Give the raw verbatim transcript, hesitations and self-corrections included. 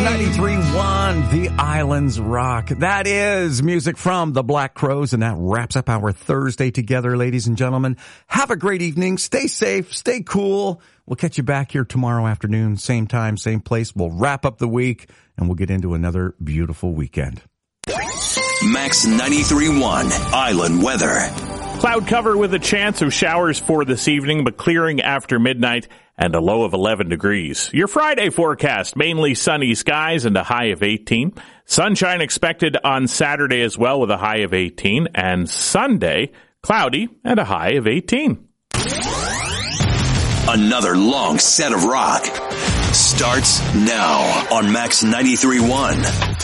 ninety-three point one, The Islands Rock. That is music from the Black Crowes, and that wraps up our Thursday together, ladies and gentlemen. Have a great evening. Stay safe. Stay cool. We'll catch you back here tomorrow afternoon, same time, same place. We'll wrap up the week, and we'll get into another beautiful weekend. Max ninety-three point one, Island Weather. Cloud cover with a chance of showers for this evening, but clearing after midnight and a low of eleven degrees. Your Friday forecast, mainly sunny skies and a high of eighteen. Sunshine expected on Saturday as well with a high of eighteen. And Sunday, cloudy and a high of eighteen. Another long set of rock starts now on Max ninety-three point one.